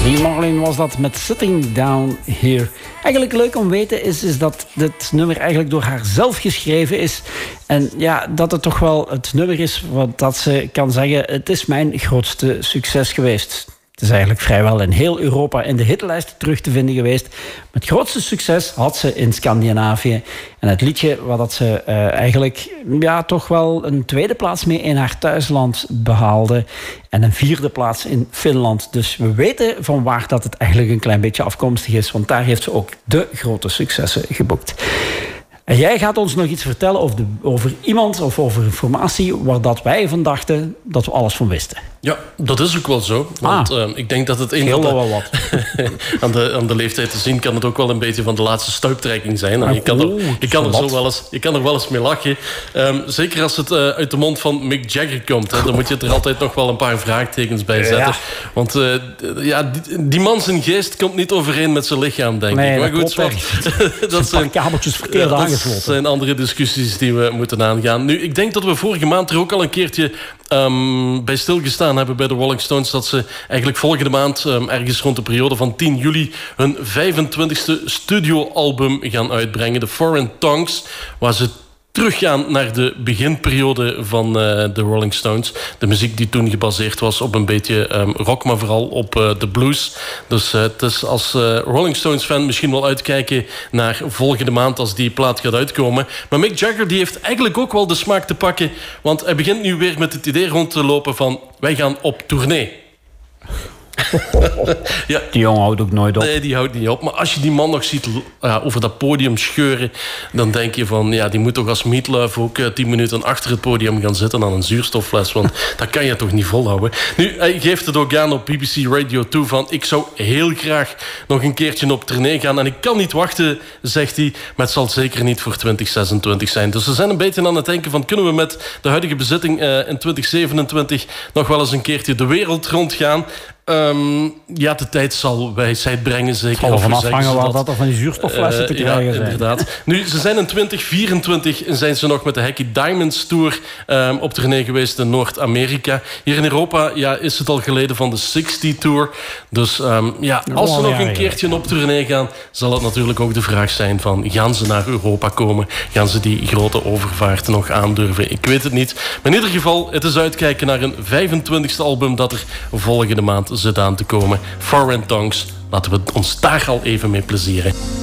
Lee Marlin was dat met Sitting Down Here. Eigenlijk leuk om te weten is dat dit nummer eigenlijk door haar zelf geschreven is. En ja, dat het toch wel het nummer is wat dat ze kan zeggen: het is mijn grootste succes geweest. Het is eigenlijk vrijwel in heel Europa in de hitlijst terug te vinden geweest. Het grootste succes had ze in Scandinavië. En het liedje waar dat ze eigenlijk toch wel een tweede plaats mee in haar thuisland behaalde. En een vierde plaats in Finland. Dus we weten van waar dat het eigenlijk een klein beetje afkomstig is. Want daar heeft ze ook de grote successen geboekt. En jij gaat ons nog iets vertellen over iemand of over informatie waar dat wij van dachten dat we alles van wisten. Ja, dat is ook wel zo. Want ik denk dat het een van wel wat. aan de leeftijd te zien kan het ook wel een beetje van de laatste stuiptrekking zijn. En je kan er wel eens mee lachen. Zeker als het uit de mond van Mick Jagger komt. Hè, dan moet je er altijd nog wel een paar vraagtekens bij zetten. Ja. Want die man zijn geest komt niet overeen met zijn lichaam, denk ik. Maar goed, dat zijn kabeltjes verkeerd aangesloten. Dat zijn andere discussies die we moeten aangaan. Nu, ik denk dat we vorige maand er ook al een keertje bij stilgestaan hebben bij de Rolling Stones, dat ze eigenlijk volgende maand, ergens rond de periode van 10 juli, hun 25e studioalbum gaan uitbrengen, The Foreign Tongues, waar ze teruggaan naar de beginperiode van de Rolling Stones. De muziek die toen gebaseerd was op een beetje rock, maar vooral op de blues. Dus het is als Rolling Stones fan misschien wel uitkijken naar volgende maand als die plaat gaat uitkomen. Maar Mick Jagger die heeft eigenlijk ook wel de smaak te pakken, want hij begint nu weer met het idee rond te lopen van: wij gaan op tournee. Ja. Die jongen houdt ook nooit op. Nee, die houdt niet op. Maar als je die man nog ziet over dat podium scheuren, dan denk je van, die moet toch als Meatloaf ook 10 minuten achter het podium gaan zitten aan een zuurstoffles. Want dat kan je toch niet volhouden. Nu, hij geeft het ook aan op BBC Radio 2 van: ik zou heel graag nog een keertje op tournee gaan. En ik kan niet wachten, zegt hij. Maar het zal zeker niet voor 2026 zijn. Dus ze zijn een beetje aan het denken van: kunnen we met de huidige bezetting in 2027 nog wel eens een keertje de wereld rondgaan? De tijd zal wijsheid brengen, zeker. Het zal ervan afhangen waar dat er van die zuurstofflessen te krijgen zijn. Inderdaad. Nu, ze zijn in 2024 zijn ze nog met de Hacky Diamonds Tour op tournee geweest in Noord-Amerika. Hier in Europa is het al geleden van de 60 Tour. Dus als ze nog een keertje op tournee gaan, zal het natuurlijk ook de vraag zijn van: gaan ze naar Europa komen? Gaan ze die grote overvaart nog aandurven? Ik weet het niet. Maar in ieder geval, het is uitkijken naar een 25e album dat er volgende maand zit aan te komen. Foreign Tongues. Laten we ons daar al even mee plezieren.